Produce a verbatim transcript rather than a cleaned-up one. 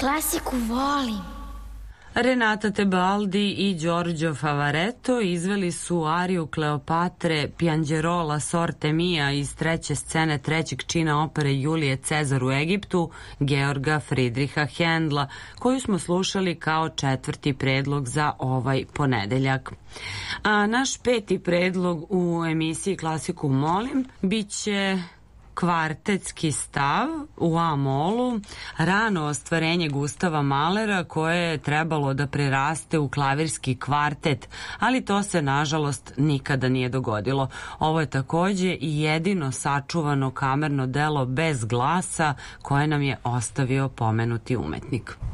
Klasiku volim. Renata Tebaldi i Giorgio Favaretto izveli su ariju Kleopatre Pianđerola Sorte Mia iz treće scene trećeg čina opere Julije Cezar u Egiptu Georga Fridriha Hendla, koju smo slušali kao četvrti predlog za ovaj ponedeljak. A naš peti predlog u emisiji Klasiku molim biće kvartetski stav u A-molu, rano ostvarenje Gustava Mahlera koje je trebalo da preraste u klavirski kvartet, ali to se nažalost nikada nije dogodilo. Ovo je takođe i jedino sačuvano kamerno delo bez glasa koje nam je ostavio pomenuti umetnik.